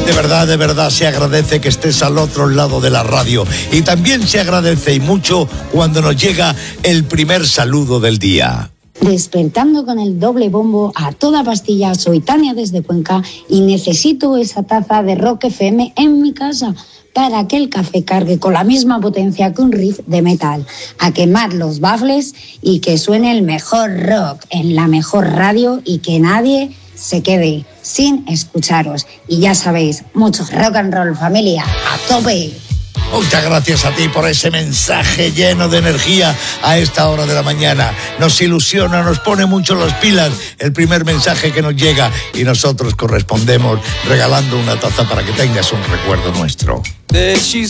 De verdad se agradece que estés al otro lado de la radio. Y también se agradece y mucho cuando nos llega el primer saludo del día. Despertando con el doble bombo a toda pastilla, soy Tania desde Cuenca y necesito esa taza de Rock FM en mi casa para que el café cargue con la misma potencia que un riff de metal, a quemar los baffles y que suene el mejor rock en la mejor radio y que nadie se quede sin escucharos. Y ya sabéis, mucho rock and roll, familia, a tope. Muchas gracias a ti por ese mensaje lleno de energía a esta hora de la mañana. Nos ilusiona, nos pone mucho las pilas el primer mensaje que nos llega y nosotros correspondemos regalando una taza para que tengas un recuerdo nuestro.